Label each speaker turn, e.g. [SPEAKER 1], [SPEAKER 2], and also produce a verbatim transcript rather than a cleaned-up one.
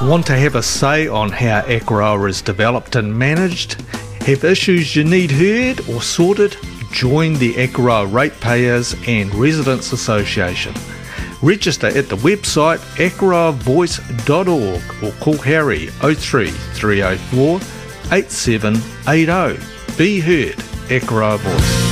[SPEAKER 1] Want to have a say on how Akaroa is developed and managed? Have issues you need heard or sorted? Join the Akaroa Ratepayers and Residents Association. Register at the website akaroa voice dot org or call Harry oh three, three oh four, eight seven eight oh. Be heard, Akaroa Voice.